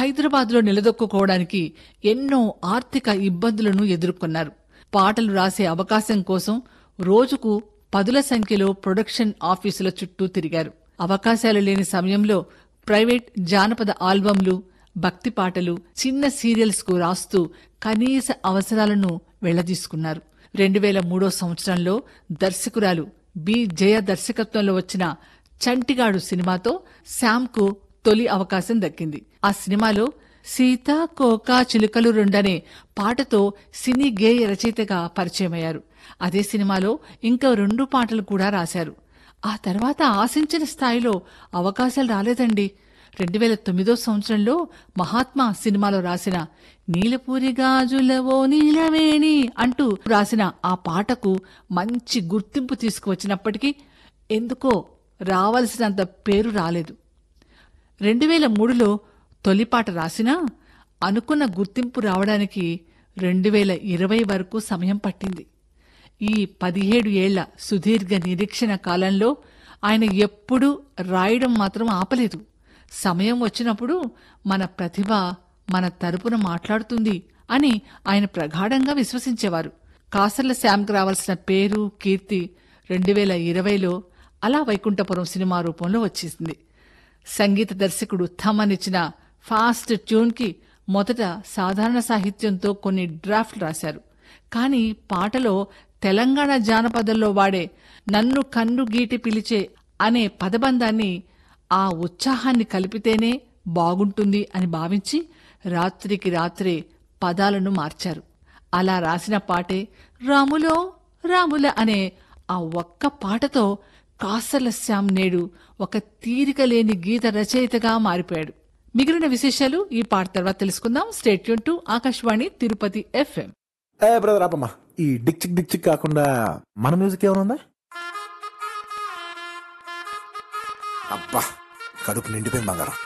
హైదరాబాద్లో నిలదొక్కుకోవడానికి ఎన్నో ఆర్థిక ఇబ్బందులను ఎదుర్కొన్నారు. పాటలు రాసే అవకాశం కోసం రోజుకు పదుల సంఖ్యలో ప్రొడక్షన్ ఆఫీసుల చుట్టూ తిరిగారు. అవకాశాలు లేని సమయంలో ప్రైవేట్ జానపద ఆల్బమ్లు, భక్తి పాటలు, చిన్న సీరియల్స్ కు రాస్తూ కనీస అవసరాలను వెళ్లదీసుకున్నారు. 2003 సంవత్సరంలో దర్శకురాలు బి. జయ దర్శకత్వంలో వచ్చిన చంటిగాడు సినిమాతో శ్యామ్కు తొలి అవకాశం దక్కింది. ఆ సినిమాలో సీతాకోక చిలుకలు రెండనే పాటతో సినీ గేయ రచయితగా పరిచయమయ్యారు. అదే సినిమాలో ఇంకా 2 పాటలు కూడా రాశారు. ఆ తర్వాత ఆశించిన స్థాయిలో అవకాశాలు రాలేదండి. 2009 సంవత్సరంలో మహాత్మా సినిమాలో రాసిన నీలపూరి గాజులవో నీలవేణి అంటూ రాసిన ఆ పాటకు మంచి గుర్తింపు తీసుకువచ్చినప్పటికీ ఎందుకో రావలసినంత పేరు రాలేదు. 2003లో తొలిపాట రాసినా అనుకున్న గుర్తింపు రావడానికి 2020 వరకు సమయం పట్టింది. ఈ 17 ఏళ్ల సుదీర్ఘ నిరీక్షణ కాలంలో ఆయన ఎప్పుడూ రాయడం మాత్రం ఆపలేదు. సమయం వచ్చినప్పుడు మన ప్రతిభ మన తరపున మాట్లాడుతుంది అని ఆయన ప్రగాఢంగా విశ్వసించేవారు. కాసర్ల శ్యామ్కి రావాల్సిన పేరు, కీర్తి 2020లో అలా వైకుంఠపురం సినిమా రూపంలో వచ్చేసింది. సంగీత దర్శకుడు థమనిచ్చిన ఫాస్ట్ ట్యూన్కి మొదట సాధారణ సాహిత్యంతో కొన్ని డ్రాఫ్ట్లు రాశారు. కానీ పాటలో తెలంగాణ జానపదంలో వాడే నన్ను కన్ను గీటి పిలిచే అనే పదబంధాన్ని, ఆ ఉత్సాహాన్ని కలిపితేనే బాగుంటుంది అని భావించి రాత్రికి రాత్రే పదాలను మార్చారు. అలా రాసిన పాటే రాములో రాముల అనే ఆ ఒక్క పాటతో కాసర్ల శ్యామ్ నేడు ఒక తీరికలేని గీత రచయితగా మారిపోయాడు. మిగిలిన విశేషాలు ఈ పాట తర్వాత తెలుసుకుందాం. Stay tune to Akashvani Tirupati FM. Brother ఆపమ్మా, ఈ డిక్చిక్ డిక్చిక్ కాకుండా మన మ్యూజిక్ ఏమైనా ఉందా? అబ్బా, కడుపు నిండిపోయింది బంగారం.